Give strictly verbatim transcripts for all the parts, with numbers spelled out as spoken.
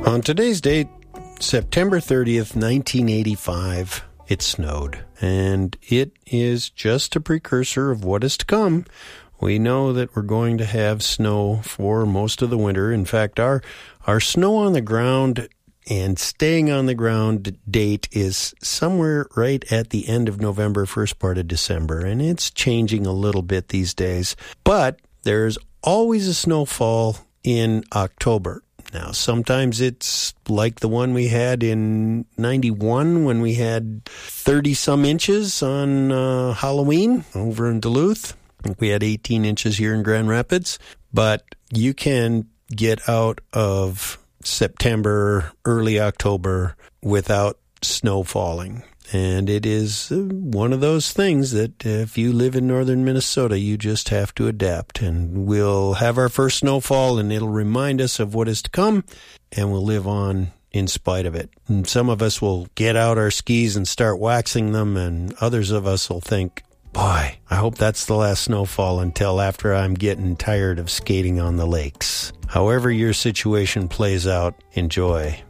On today's date, September thirtieth, nineteen eighty-five, it snowed. And it is just a precursor of what is to come. We know that we're going to have snow for most of the winter. In fact, our our snow on the ground and staying on the ground date is somewhere right at the end of November, first part of December. And it's changing a little bit these days. But there's always a snowfall in October. Now, sometimes it's like the one we had in ninety-one when we had thirty-some inches on uh, Halloween over in Duluth. I think we had eighteen inches here in Grand Rapids. But you can get out of September, early October without snow falling. And it is one of those things that if you live in northern Minnesota, you just have to adapt. And we'll have our first snowfall, and it'll remind us of what is to come, and we'll live on in spite of it. And some of us will get out our skis and start waxing them, and others of us will think, boy, I hope that's the last snowfall until after I'm getting tired of skating on the lakes. However your situation plays out, enjoy.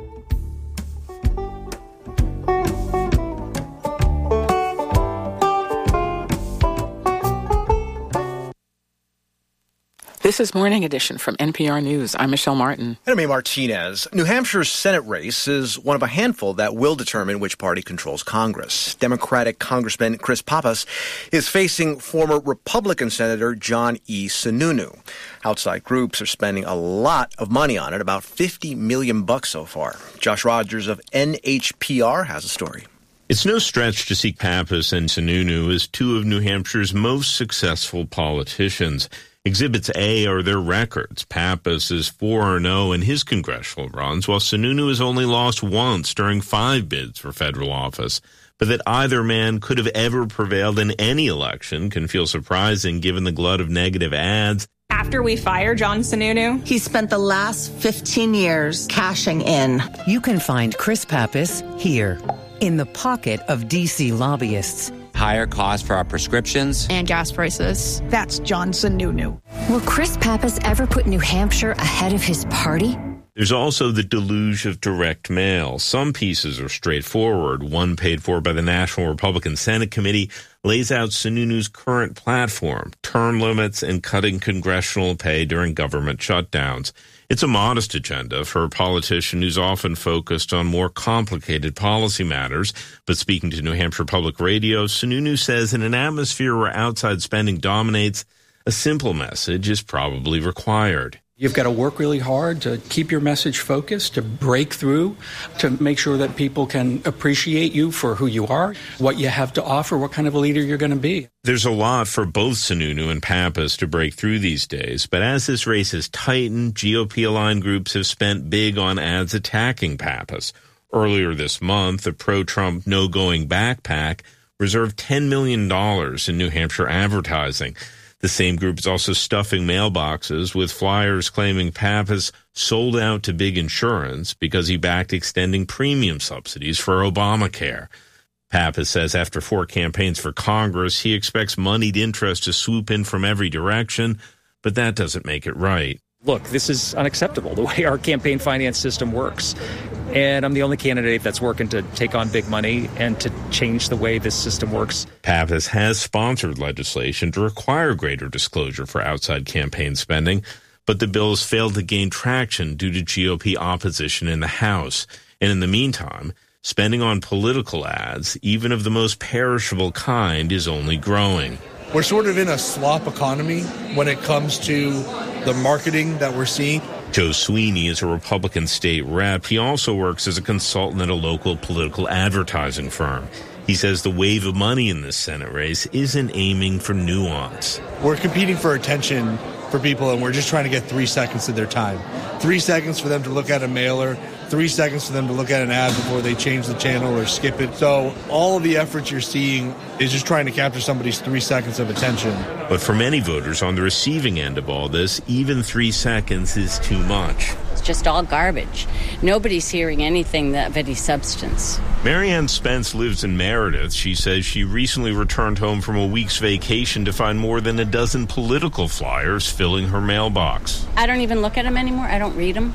This is Morning Edition from N P R News. I'm Michelle Martin. And I'm A. Martinez. New Hampshire's Senate race is one of a handful that will determine which party controls Congress. Democratic Congressman Chris Pappas is facing former Republican Senator John E. Sununu. Outside groups are spending a lot of money on it, about fifty million bucks so far. Josh Rogers of N H P R has a story. It's no stretch to see Pappas and Sununu as two of New Hampshire's most successful politicians. Exhibits A are their records. Pappas is four and oh in his congressional runs, while Sununu has only lost once during five bids for federal office. But that either man could have ever prevailed in any election can feel surprising given the glut of negative ads. After we fire John Sununu, he spent the last fifteen years cashing in. You can find Chris Pappas here, in the pocket of D C lobbyists. Higher costs for our prescriptions and gas prices. That's John Sununu. Will Chris Pappas ever put New Hampshire ahead of his party? There's also the deluge of direct mail. Some pieces are straightforward. One paid for by the National Republican Senate Committee lays out Sununu's current platform, term limits and cutting congressional pay during government shutdowns. It's a modest agenda for a politician who's often focused on more complicated policy matters. But speaking to New Hampshire Public Radio, Sununu says in an atmosphere where outside spending dominates, a simple message is probably required. You've got to work really hard to keep your message focused, to break through, to make sure that people can appreciate you for who you are, what you have to offer, what kind of a leader you're going to be. There's a lot for both Sununu and Pappas to break through these days, but as this race has tightened, G O P-aligned groups have spent big on ads attacking Pappas. Earlier this month, the pro-Trump No Going Back PAC reserved ten million dollars in New Hampshire advertising. The same group is also stuffing mailboxes with flyers claiming Pappas sold out to big insurance because he backed extending premium subsidies for Obamacare. Pappas says after four campaigns for Congress, he expects moneyed interest to swoop in from every direction, but that doesn't make it right. Look, this is unacceptable, the way our campaign finance system works. And I'm the only candidate that's working to take on big money and to change the way this system works. Pappas has sponsored legislation to require greater disclosure for outside campaign spending, but the bill has failed to gain traction due to G O P opposition in the House. And in the meantime, spending on political ads, even of the most perishable kind, is only growing. We're sort of in a slop economy when it comes to the marketing that we're seeing. Joe Sweeney is a Republican state rep. He also works as a consultant at a local political advertising firm. He says the wave of money in this Senate race isn't aiming for nuance. We're competing for attention for people, and we're just trying to get three seconds of their time. Three seconds for them to look at a mailer, three seconds for them to look at an ad before they change the channel or skip it. So all of the efforts you're seeing is just trying to capture somebody's three seconds of attention. But for many voters on the receiving end of all this, even three seconds is too much. It's just all garbage. Nobody's hearing anything of any substance. Marianne Spence lives in Meredith. She says she recently returned home from a week's vacation to find more than a dozen political flyers filling her mailbox. I don't even look at them anymore. I don't read them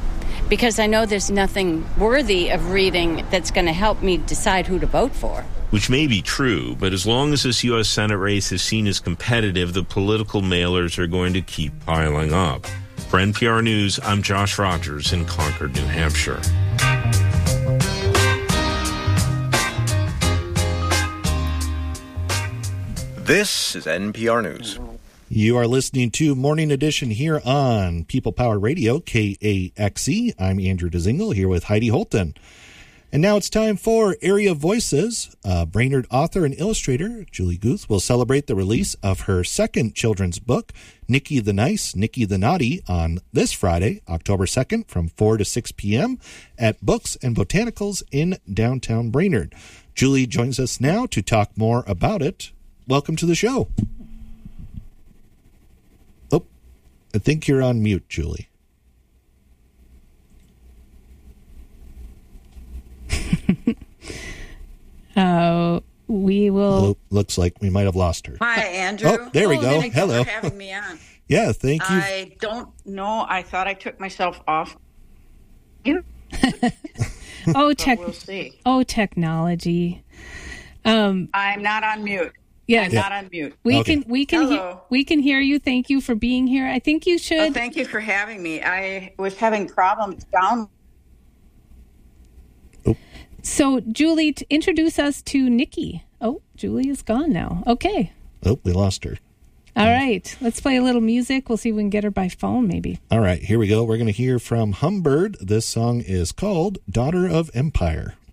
because I know there's nothing worthy of reading that's going to help me decide who to vote for. Which may be true, but as long as this U S Senate race is seen as competitive, the political mailers are going to keep piling up. For N P R News, I'm Josh Rogers in Concord, New Hampshire. This is N P R News. You are listening to Morning Edition here on People Power Radio, K A X E. I'm Andrew DeZingle here with Heidi Holton. And now it's time for Area Voices. Uh, Brainerd author and illustrator Julie Guth will celebrate the release of her second children's book, Nikki the Nice, Nikki the Naughty, on this Friday, October second, from four to six p.m. at Books and Botanicals in downtown Brainerd. Julie joins us now to talk more about it. Welcome to the show. Oh, I think you're on mute, Julie. uh, we will. Looks like we might have lost her. Hi, Andrew. Oh, there we oh, go. Thank Hello. you for having me on. Yeah, thank you. I don't know. I thought I took myself off. oh, tech. We'll see. Oh, technology. Um, I'm not on mute. Yeah, I'm yeah. not on mute. We okay. can we can he- we can hear you. Thank you for being here. I think you should. Oh, thank you for having me. I was having problems down. Oh. So, Julie, to introduce us to Nikki. Oh, Julie is gone now. Okay. Oh, we lost her. All right. Let's play a little music. We'll see if we can get her by phone, maybe. All right. Here we go. We're going to hear from Humbird. This song is called Daughter of Empire.